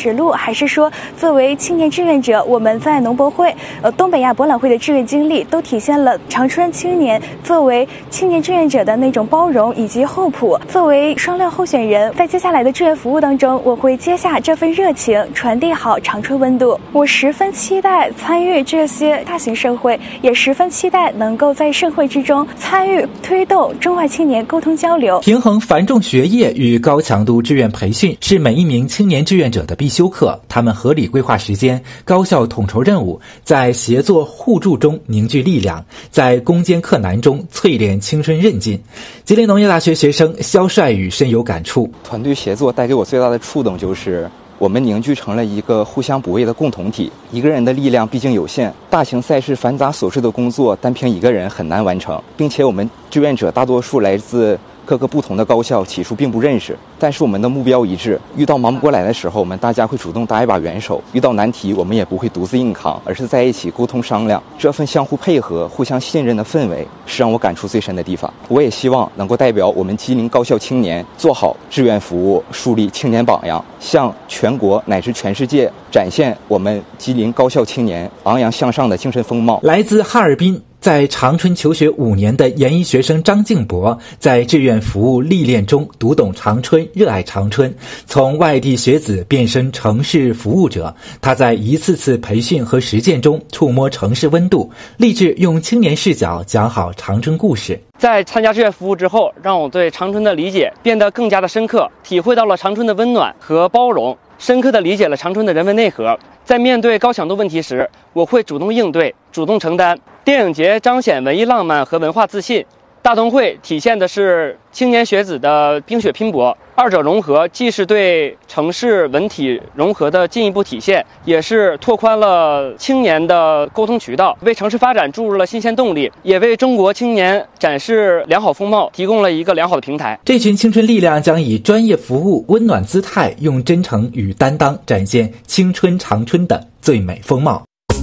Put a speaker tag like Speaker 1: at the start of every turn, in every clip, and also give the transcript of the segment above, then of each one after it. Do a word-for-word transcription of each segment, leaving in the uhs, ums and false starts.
Speaker 1: 实录，还是说作为青年志愿者，我们在农博会、呃东北亚博览会的志愿经历，都体现了长春青年作为青年志愿者的那种包容以及厚朴。作为双料候选人，在接下来的志愿服务当中，我会接下这份热情，传递好长春温度。我十分期待参与这些大型盛会，也十分期待能够在盛会之中参与推动中外青年沟通交流。
Speaker 2: 平衡繁重学业与高强度志愿培训是每一名青年志愿者的必修课，他们合理规划时间，高效统筹任务，在协作互助中凝聚力量，在攻坚克难中淬炼青春韧劲。吉林农业大学学生肖帅宇深有感触，
Speaker 3: 团队协作带给我最大的触动就是我们凝聚成了一个互相补位的共同体。一个人的力量毕竟有限，大型赛事繁杂琐碎的工作单凭一个人很难完成，并且我们志愿者大多数来自各个不同的高校，起初并不认识，但是我们的目标一致。遇到忙不过来的时候，我们大家会主动搭一把援手，遇到难题我们也不会独自硬扛，而是在一起沟通商量。这份相互配合、互相信任的氛围是让我感触最深的地方。我也希望能够代表我们吉林高校青年做好志愿服务，树立青年榜样，向全国乃至全世界展现我们吉林高校青年昂扬向上的精神风貌。
Speaker 2: 来自哈尔滨在长春求学五年的研一学生张静博，在志愿服务历练中读懂长春，热爱长春，从外地学子变身城市服务者。他在一次次培训和实践中触摸城市温度，立志用青年视角讲好长春故事。
Speaker 4: 在参加志愿服务之后，让我对长春的理解变得更加的深刻，体会到了长春的温暖和包容，深刻地理解了长春的人文内核。在面对高强度问题时，我会主动应对，主动承担。电影节彰显文艺浪漫和文化自信，大冬会体现的是青年学子的冰雪拼搏，二者融合既是对城市文体融合的进一步体现，也是拓宽了青年的沟通渠道，为城市发展注入了新鲜动力，也为中国青年展示良好风貌提供了一个良好的平台。
Speaker 2: 这群青春力量将以专业服务、温暖姿态，用真诚与担当展现青春长春的最美风貌。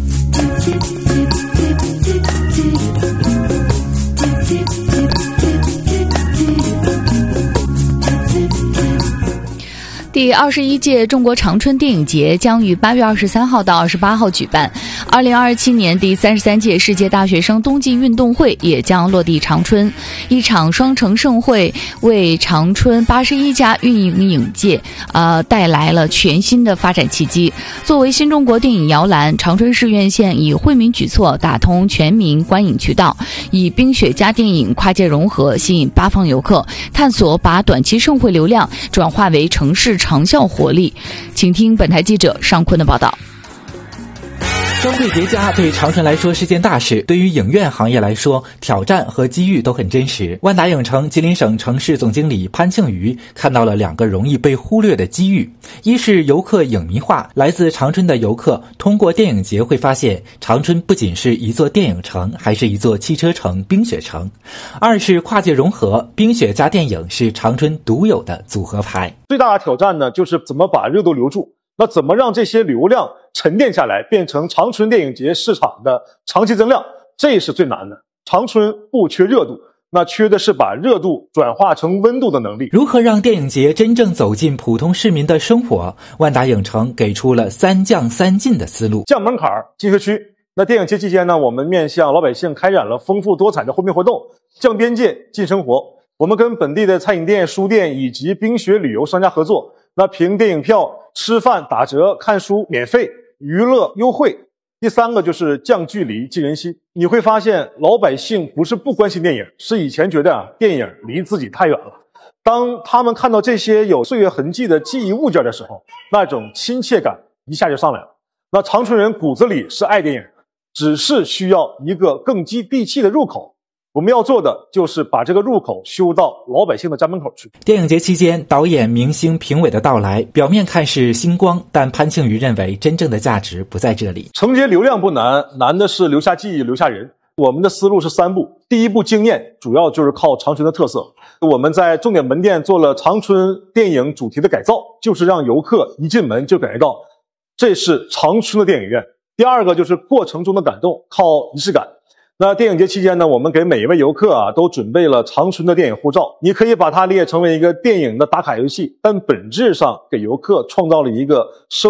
Speaker 5: 第二十一届中国长春电影节将于八月二十三号到二十八号举办。二零二七年第三十三届世界大学生冬季运动会也将落地长春，一场双城盛会为长春八十一家运营影界呃带来了全新的发展契机。作为新中国电影摇篮，长春市院线以惠民举措打通全民观影渠道，以冰雪加电影跨界融合吸引八方游客，探索把短期盛会流量转化为城市长效活力。请听本台记者尚坤的报道。
Speaker 2: 双倍叠加对长春来说是件大事，对于影院行业来说，挑战和机遇都很真实。万达影城吉林省城市总经理潘庆瑜看到了两个容易被忽略的机遇：一是游客影迷化，来自长春的游客通过电影节会发现，长春不仅是一座电影城，还是一座汽车城、冰雪城；二是跨界融合，冰雪加电影是长春独有的组合牌。
Speaker 6: 最大的挑战呢，就是怎么把热度留住。那怎么让这些流量沉淀下来，变成长春电影节市场的长期增量，这是最难的。长春不缺热度，那缺的是把热度转化成温度的能力。
Speaker 2: 如何让电影节真正走进普通市民的生活？万达影城给出了三降三进的思路。
Speaker 6: 降门槛进社区。那电影节期间呢，我们面向老百姓开展了丰富多彩的惠民活动。降边界进生活，我们跟本地的餐饮店、书店以及冰雪旅游商家合作，那凭电影票吃饭打折，看书免费，娱乐优惠。第三个就是降距离近人心。你会发现老百姓不是不关心电影，是以前觉得啊电影离自己太远了。当他们看到这些有岁月痕迹的记忆物件的时候，那种亲切感一下就上来了。那长春人骨子里是爱电影，只是需要一个更接地气的入口。我们要做的就是把这个入口修到老百姓的家门口去。
Speaker 2: 电影节期间，导演、明星、评委的到来，表面看是星光，但潘庆瑜认为真正的价值不在这里。
Speaker 6: 承接流量不难，难的是留下记忆、留下人。我们的思路是三步：第一步经验，主要就是靠长春的特色。我们在重点门店做了长春电影主题的改造，就是让游客一进门就感觉到这是长春的电影院。第二个就是过程中的感动，靠仪式感。那电影节期间呢，我们给每一位游客啊都准备了长春的电影护照，你可以把它理解成为一个电影的打卡游戏，但本质上给游客创造了一个生